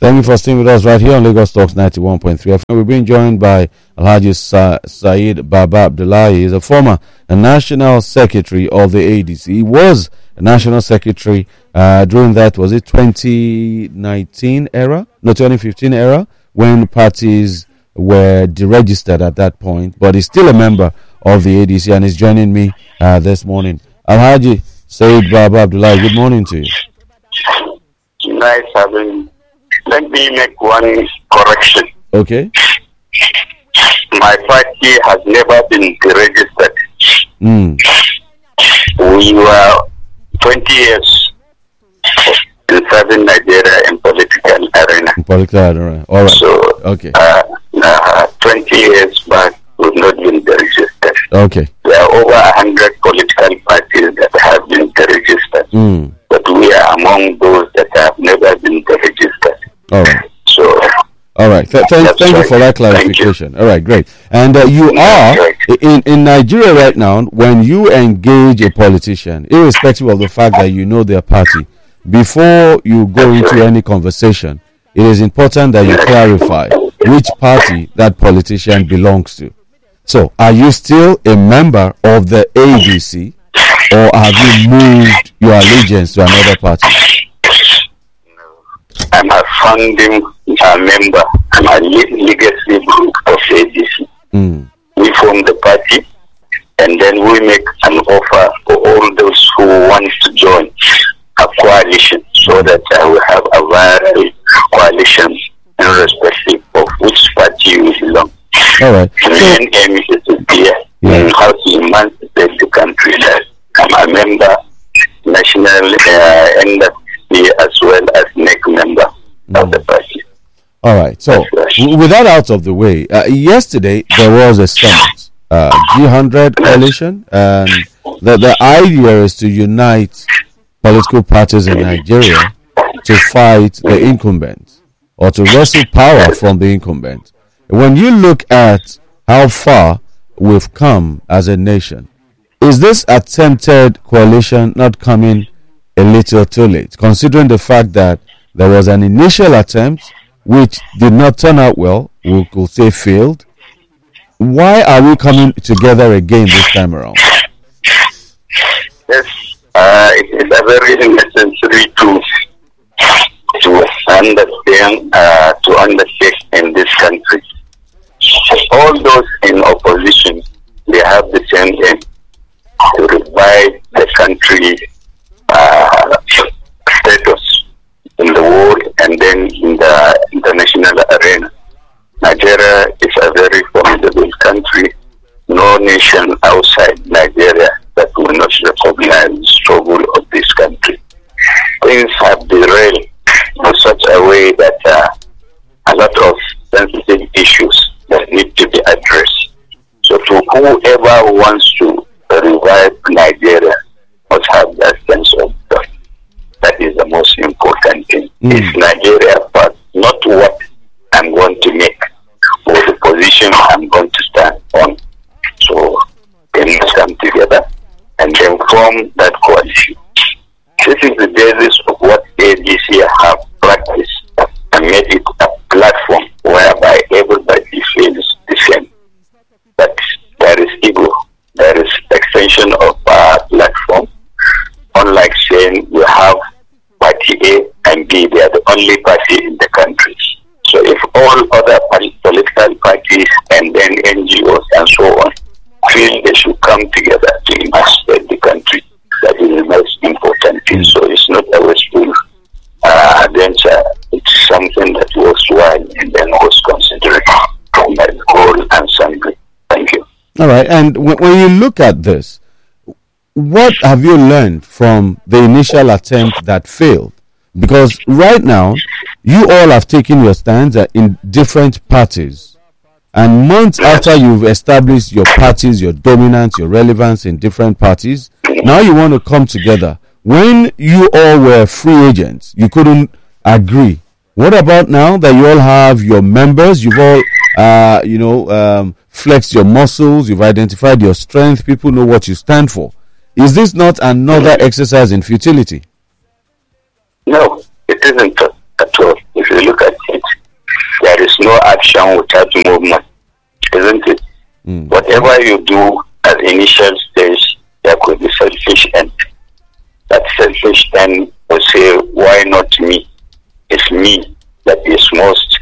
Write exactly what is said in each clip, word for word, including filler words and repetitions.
Thank you for staying with us right here on Lagos Talks ninety-one point three F M. We're being joined by Alhaji Sa- Said Baba Abdullahi. He's a former National Secretary of the A D C. He was a National Secretary uh, during that, was it twenty nineteen era? No, twenty fifteen era, when parties were deregistered at that point. But he's still a member of the A D C and is joining me uh, this morning. Alhaji Said Baba Abdullahi, good morning to you. Nice having. Let me make one correction. Okay. My party has never been deregistered. Mm. We were twenty years in serving Nigeria in political arena. In political arena. All right. So, okay. Uh, uh, twenty years back, we've not been deregistered. Okay. There are over one hundred political parties that have been deregistered. Mm. But we are among those that have never been deregistered. All right. So, all right. Th- th- thank right. you for that clarification. All right, great. And uh, you are right. in in Nigeria right now. When you engage a politician, irrespective of the fact that you know their party, before you go That's into right. any conversation, it is important that you clarify which party that politician belongs to. So, are you still a member of the A D C, or have you moved your allegiance to another party? I'm a founding uh, member. I'm a le- legacy group of A D C. Mm. We form the party, and then we make an offer for all those who want to join a coalition, so that uh, we have a viable coalition irrespective of which party you belong. All right. The main aim is to be yeah. how to emancipate the country. I'm a member, national uh, N F P as well as N E C member mm. of the party. All right. So, w- with that out of the way, uh, yesterday there was a summit, uh, G one hundred coalition, and the, the idea is to unite political parties in Nigeria to fight the incumbent or to wrestle power from the incumbent. When you look at how far we've come as a nation, is this attempted coalition not coming a little too late, considering the fact that there was an initial attempt which did not turn out well, we could say failed? Why are we coming together again this time around? Yes, uh, it is a very necessary to to understand, uh, to undertake in this country. All those in opposition, they have the same aim, to revive the country uh, status in the world and then in the international arena. Nigeria is a very formidable country. No nation outside Nigeria that will not recognize the struggle of this country. Things have derailed in such a way that uh, a lot of sensitive issues that need to be addressed. So to whoever wants to revive Nigeria must have that sense of God. That is the most important thing. Mm. It's Nigeria first, not what I'm going to make or the position I'm going to stand on. So they must come together and then form that coalition. This is the basis of what A D C have practiced and made it a platform whereby everybody feels the same. But there is ego, there is extension of our platform. Unlike saying we have party A and B, they are the only party in the country. So if all other political parties and then N G Os and so on feel they should come together to emancipate the country, that is the most important thing. So it's not a wasteful uh, adventure. It's something that was well and then was considered from my whole and sundry. Thank you. All right. And w- when you look at this, what have you learned from the initial attempt that failed? Because right now, you all have taken your stands in different parties. And months after you've established your parties, your dominance, your relevance in different parties, now you want to come together. When you all were free agents, you couldn't agree. What about now that you all have your members, you've all, uh, you know, um, flexed your muscles, you've identified your strength, people know what you stand for. Is this not another exercise in futility? No, it isn't at all. If if you look at it, there is no action without movement, isn't it? Mm. Whatever you do at initial stage, there could be selfish end. That selfish end will say, why not me? It's me that is most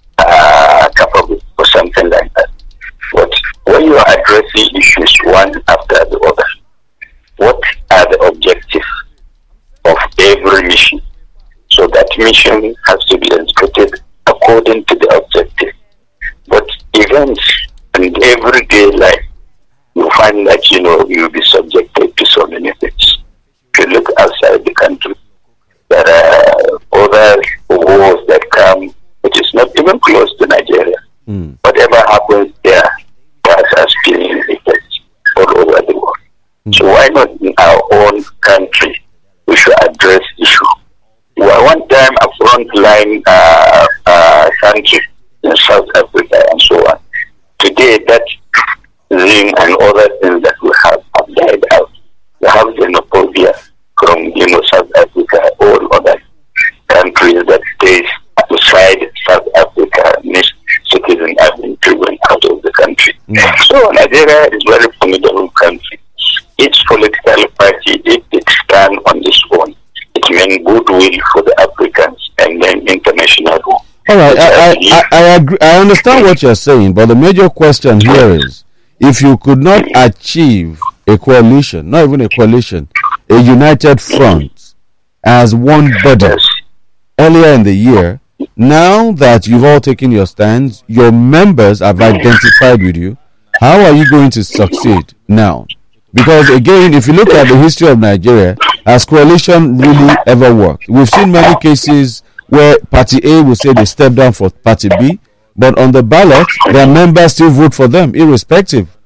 uh, capable for something like that. But when you are addressing issues one after the other, what are the objectives of every mission? So that mission has to be executed according to the objective. But events and everyday life, you find that, you know, you'll be subjected to so many things. If you look outside the country, there are other wars that come, which is not even close to Nigeria. Mm. Whatever happens there, has a spilling effect all over the world. Mm. So why not in our own country, we should address issue. We were one time a frontline uh, uh, country in South Africa and so on. Today, that thing and other things that we have have died out. We have xenophobia from, you know, South Africa, all other countries that stays outside South Africa, and citizens have been driven out of the country. Mm. So Nigeria is a very formidable country. Each political party, if it stands on its own, it means goodwill for the Africans and then international law. All right, I, I, I, I agree. I understand what you're saying, but the major question here is, if you could not achieve a coalition, not even a coalition, a united front as one body earlier in the year, now that you've all taken your stands, your members have identified with you, how are you going to succeed now? Because again, if you look at the history of Nigeria, has coalition really ever worked? We've seen many cases where Party A will say they step down for Party B, but on the ballot, their members still vote for them, irrespective.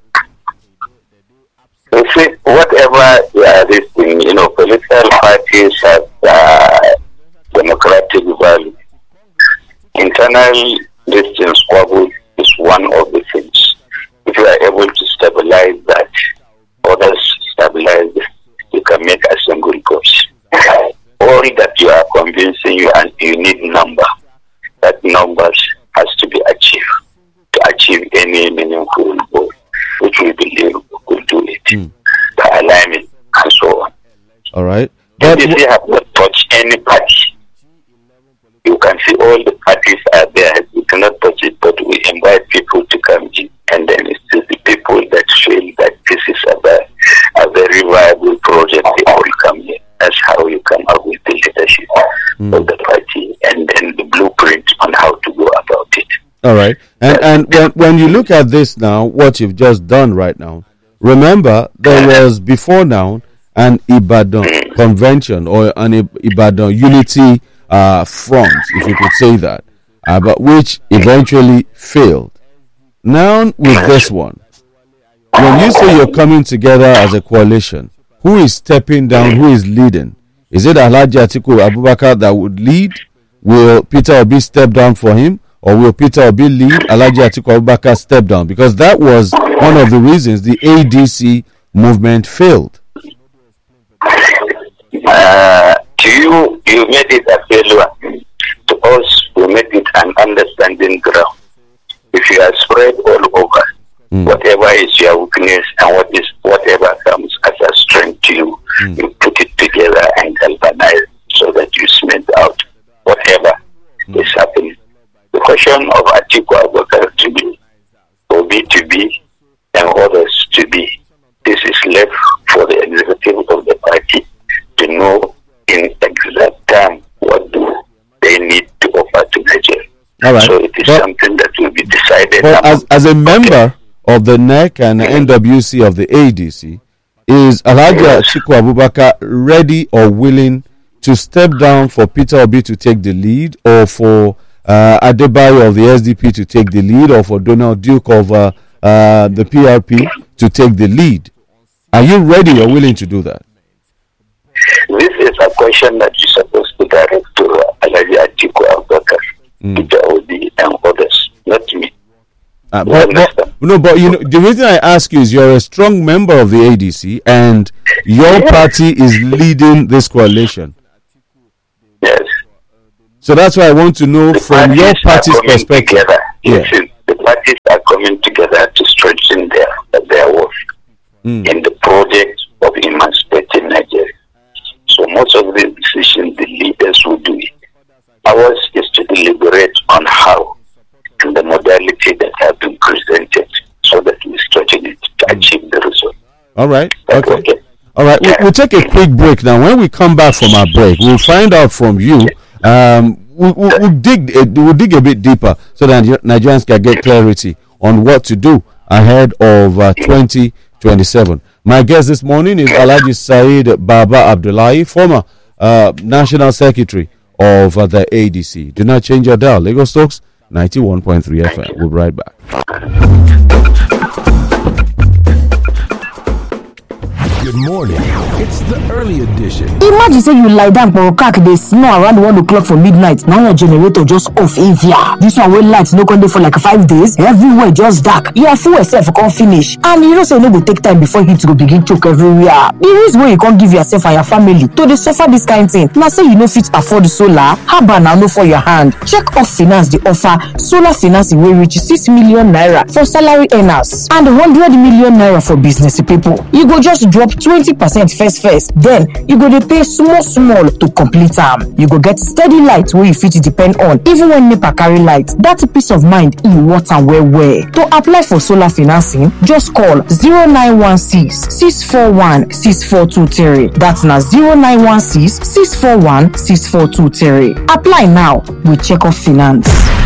You see, whatever uh, this thing, you know, political parties have uh, democratic value. Internal distance squabble is one of the things. If you are able to stabilize that, others stabilize, you can make a single course. All that you are convincing you and you need number. That numbers has to be achieved to achieve any meaningful goal, which we believe we could do it. Mm. The alignment and so on. All right. But if you have not touched any party, you can see all the parties are there. You cannot touch it, but we invite people to come in, and then it's just the people that feel that this is a, very, a very viable project. They all come in. That's how you come up with the leadership mm. of the party, and then the blueprint on how to go about it. All right. And and when, when you look at this now, what you've just done right now, remember there was before now an Ibadan mm. convention or an Ibadan unity uh, front, if you could say that, uh, but which eventually failed. Now with this one, when you say you're coming together as a coalition, who is stepping down? Who is leading? Is it Alhaji Atiku Abubakar that would lead? Will Peter Obi step down for him? Or will Peter Obi lead? Alhaji Atiku Abubakar step down? Because that was one of the reasons the A D C movement failed. Uh, to you, you made it a failure. To us, we made it an understanding ground. If you are spread all over, mm. whatever is your weakness and what is whatever comes as a strength to you, mm. you put it together and galvanize so that you smooth out whatever mm. is happening. The question of Atiku Abubakar to be, Obi to be, and others to be, this is left for the executive of the party to know in exact time what do they need to offer to Nigeria. All right. So it is but, something that will be decided. But as, as a member of the N E C and mm-hmm. N W C of the A D C, is Alhaji yes. Atiku Abubakar ready or willing to step down for Peter Obi to take the lead, or for uh, Adebayo of the S D P to take the lead, or for Donald Duke of uh, uh, the P R P to take the lead? Are you ready or willing to do that? This is a question that you're supposed to direct to Alhaji Atiku Abubakar, mm. Peter Obi, and others, not me. Uh, but, but, no, but you know, the reason I ask you is you're a strong member of the A D C, and your yes. party is leading this coalition. Yes. So that's why I want to know the from your party's perspective. Together. Yeah. Listen, the parties are coming together to strengthen their, their work mm. in the project of emancipating Nigeria. So most of the decisions the leaders will do it. Ours is to deliberate on how and the modality that have been presented so that we strengthen it to achieve the result. All right. Okay. okay. All right. Yeah. We'll, we'll take a quick break now. When we come back from our break, we'll find out from you. Um, we'll, we'll, we'll dig. Uh, we'll dig a bit deeper so that Nigerians can get clarity on what to do ahead of uh, twenty twenty-seven. My guest this morning is Alhaji Said Baba Abdullahi, former uh, National Secretary of uh, the A D C. Do not change your dial. Lagos Talks ninety-one point three F M. We'll be right back. Good morning. It's the early edition. Imagine say you lie down for a crack, they snore around one o'clock for midnight. Now your generator just off in here. This one will lights no con dey for like five days. Everywhere just dark. Your fuel yourself can't finish. And you know say no go take time before heat go begin choke everywhere. The reason why you can't give yourself and your family to dey suffer this kind of thing. Now say you no fit afford the solar, haba now no for your hand. Check off finance the offer solar financing will reach six million naira for salary earners and one hundred million naira for business people. You go just drop twenty percent first first, then you go dey pay small small to complete am. You go get steady light where you fit depend on even when NEPA carry light. That peace of mind in water well well. To apply for solar financing, just call zero nine one six, six four one, six four two three. That's na zero nine one six, six four one, six four two three. Apply now with Check Off Finance.